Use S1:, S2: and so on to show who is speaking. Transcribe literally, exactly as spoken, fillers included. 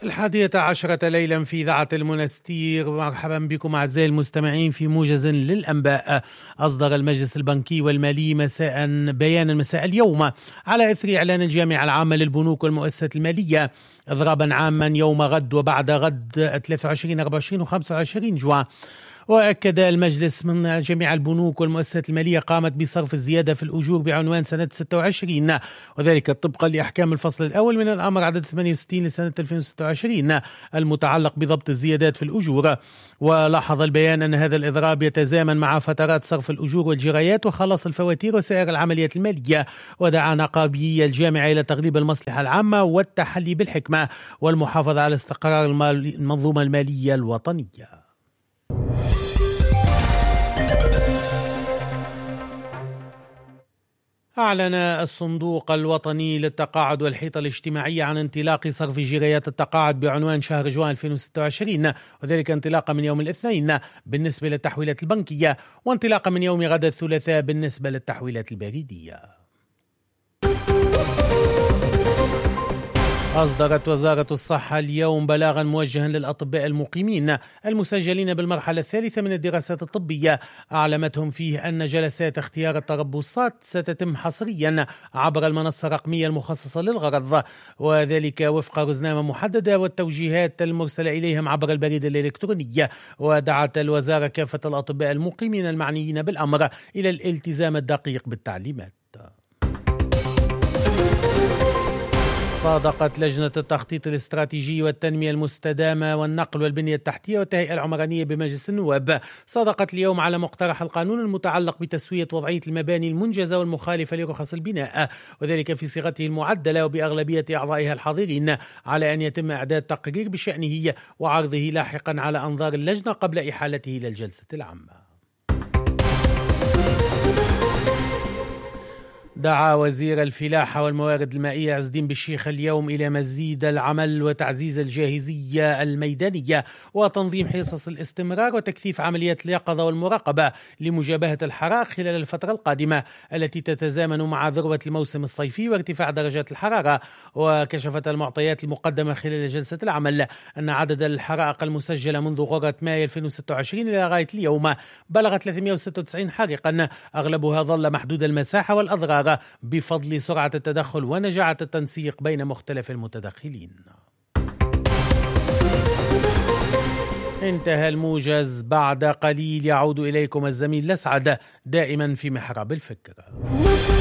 S1: الحادية عشرة ليلا في إذاعة المنستير. مرحبا بكم أعزائي المستمعين في موجز للأنباء. أصدر المجلس البنكي والمالي مساء بيانا مساء اليوم على إثر إعلان الجامعة العامة للبنوك والمؤسسات المالية إضرابا عاما يوم غد وبعد غد ثلاثة وعشرين أربعة وعشرين وخمسة وعشرين جوان. وأكد المجلس من جميع البنوك والمؤسسات المالية قامت بصرف الزيادة في الأجور بعنوان سنة ستة وعشرين، وذلك طبقا لأحكام الفصل الأول من الأمر عدد ثمانية وستين لسنة ألفين وستة وعشرين المتعلق بضبط الزيادات في الأجور. ولاحظ البيان أن هذا الإضراب يتزامن مع فترات صرف الأجور والجرايات وخلاص الفواتير وسائر العمليات المالية، ودعا نقابي الجامعة إلى تغليب المصلحة العامة والتحلي بالحكمة والمحافظة على استقرار المنظومة المالية الوطنية. أعلن الصندوق الوطني للتقاعد والحيطة الاجتماعية عن انطلاق صرف جريات التقاعد بعنوان شهر جوان ألفين وستة وعشرين، وذلك انطلاقا من يوم الاثنين بالنسبة للتحويلات البنكية، وانطلاقا من يوم غد الثلاثاء بالنسبة للتحويلات البريدية. أصدرت وزارة الصحة اليوم بلاغا موجها للأطباء المقيمين المسجلين بالمرحلة الثالثة من الدراسات الطبية، أعلمتهم فيه أن جلسات اختيار التربصات ستتم حصريا عبر المنصة الرقمية المخصصة للغرض، وذلك وفق رزنامة محددة والتوجيهات المرسلة إليهم عبر البريد الإلكتروني. ودعت الوزارة كافة الأطباء المقيمين المعنيين بالأمر إلى الالتزام الدقيق بالتعليمات. صادقت لجنة التخطيط الاستراتيجي والتنمية المستدامة والنقل والبنية التحتية والتهيئة العمرانية بمجلس النواب صادقت اليوم على مقترح القانون المتعلق بتسوية وضعية المباني المنجزة والمخالفة لرخص البناء، وذلك في صيغته المعدلة وبأغلبية أعضائها الحاضرين، على أن يتم إعداد تقرير بشأنه وعرضه لاحقا على أنظار اللجنة قبل إحالته إلى الجلسة العامة. دعا وزير الفلاحة والموارد المائية عز الدين بالشيخ اليوم إلى مزيد العمل وتعزيز الجاهزية الميدانية وتنظيم حصص الاستمرار وتكثيف عمليات اليقظة والمراقبة لمجابهة الحرائق خلال الفترة القادمة التي تتزامن مع ذروة الموسم الصيفي وارتفاع درجات الحرارة. وكشفت المعطيات المقدمة خلال جلسة العمل أن عدد الحرائق المسجلة منذ غرة مايو ألفين وستة وعشرين إلى غاية اليوم بلغت ثلاثمائة وستة وتسعين حارقا، أغلبها ظل محدود المساحة والأضرار بفضل سرعة التدخل ونجاعة التنسيق بين مختلف المتدخلين. انتهى الموجز، بعد قليل يعود إليكم الزميل لسعد دائما في محراب الفكرة.